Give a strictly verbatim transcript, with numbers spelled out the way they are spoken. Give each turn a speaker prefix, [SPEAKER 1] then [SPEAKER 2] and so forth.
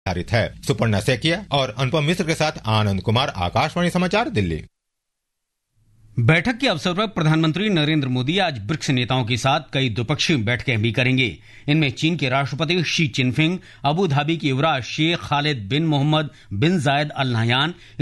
[SPEAKER 1] आधारित है। सुपर्णा सैकिया और अनुपम मिश्र के साथ आनंद कुमार, आकाशवाणी समाचार, दिल्ली।
[SPEAKER 2] बैठक के अवसर पर प्रधानमंत्री नरेंद्र मोदी आज ब्रिक्स नेताओं के साथ कई द्विपक्षीय बैठकें भी करेंगे। इनमें चीन के राष्ट्रपति शी चिनफिंग, अबू धाबी के युवराज शेख खालिद बिन मोहम्मद बिन जायद अल नहयान,